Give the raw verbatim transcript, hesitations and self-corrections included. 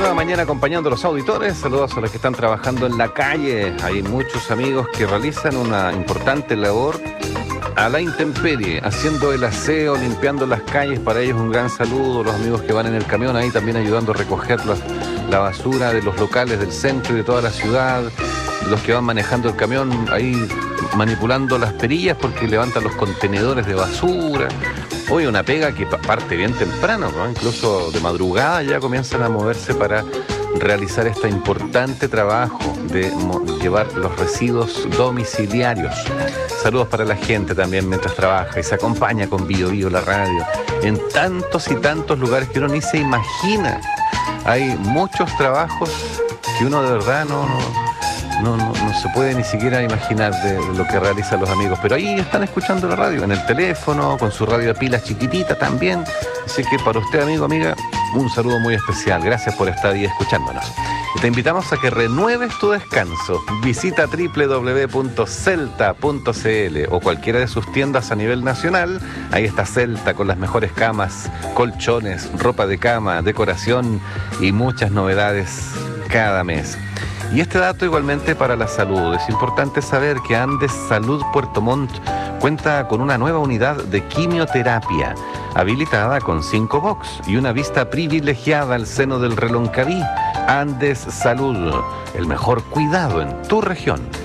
nueva mañana acompañando a los auditores. Saludos a los que están trabajando en la calle. Hay muchos amigos que realizan una importante labor a la intemperie, haciendo el aseo, limpiando las calles. Para ellos un gran saludo. Los amigos que van en el camión ahí también ayudando a recoger la, la basura de los locales del centro y de toda la ciudad. Los que van manejando el camión ahí manipulando las perillas porque levantan los contenedores de basura. Hoy una pega que parte bien temprano, ¿no? Incluso de madrugada ya comienzan a moverse para realizar este importante trabajo de llevar los residuos domiciliarios. Saludos para la gente también mientras trabaja y se acompaña con Bio Bio la radio en tantos y tantos lugares que uno ni se imagina. Hay muchos trabajos que uno de verdad no... no No, no, no se puede ni siquiera imaginar de, de lo que realizan los amigos, pero ahí están escuchando la radio, en el teléfono, con su radio de pilas chiquitita también. Así que para usted, amigo, amiga, un saludo muy especial. Gracias por estar ahí escuchándonos. Y te invitamos a que renueves tu descanso. Visita doble u doble u doble u punto celta punto c l o cualquiera de sus tiendas a nivel nacional. Ahí está Celta con las mejores camas, colchones, ropa de cama, decoración y muchas novedades cada mes. Y este dato igualmente para la salud. Es importante saber que Andes Salud Puerto Montt cuenta con una nueva unidad de quimioterapia, habilitada con cinco box y una vista privilegiada al seno del Reloncaví. Andes Salud, el mejor cuidado en tu región.